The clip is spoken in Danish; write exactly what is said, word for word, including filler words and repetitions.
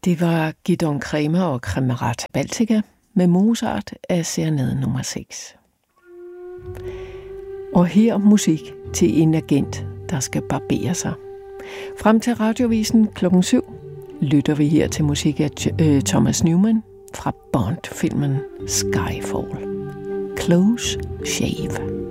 Det var Gidon Kremer og Kremerat Baltica med Mozart af serenade nummer seks. Og her musik til en agent, der skal barbere sig. Frem til radiovisen klokken syv lytter vi her til musik af Thomas Newman fra Bond-filmen Skyfall. Close Shave.